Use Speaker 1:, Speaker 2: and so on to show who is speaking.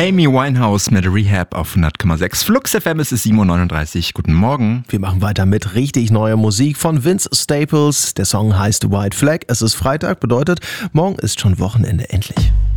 Speaker 1: Amy Winehouse mit Rehab auf 100,6. Flux FM, es ist 7.39 Uhr. Guten Morgen.
Speaker 2: Wir machen weiter mit richtig neuer Musik von Vince Staples. Der Song heißt White Flag. Es ist Freitag, bedeutet, morgen ist schon Wochenende endlich.